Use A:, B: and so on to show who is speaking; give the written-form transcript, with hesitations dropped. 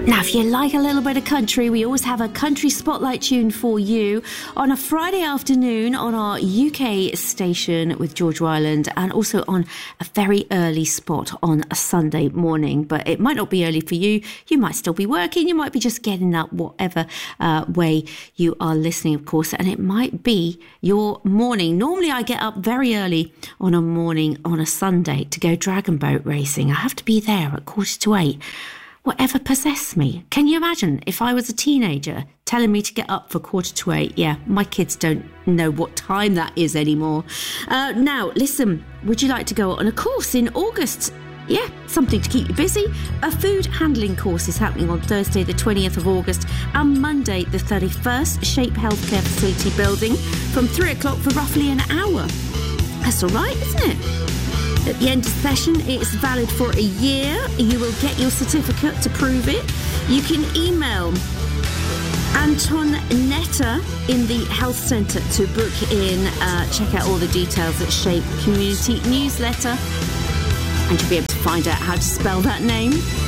A: Now, if you like a little bit of country, we always have a country spotlight tune for you on a Friday afternoon on our UK station with George Ryland, and also on a very early spot on a Sunday morning. But it might not be early for you. You might still be working. You might be just getting up, whatever way you are listening, of course. And it might be your morning. Normally, I get up very early on a morning on a Sunday to go dragon boat racing. I have to be there at 7:45. Whatever possessed me. Can you imagine if I was a teenager telling me to get up for 7:45? Yeah, my kids don't know what time that is anymore. Now, listen, would you like to go on a course in August? Yeah, something to keep you busy. A food handling course is happening on Thursday the 20th of August and Monday the 31st, Shape Healthcare Facility Building, from 3 o'clock for roughly an hour. That's all right, isn't it? At the end of the session, it's valid for a year. You will get your certificate to prove it. You can email Anton Netter in the Health Centre to book in. Check out all the details at Shape Community Newsletter. And you'll be able to find out how to spell that name.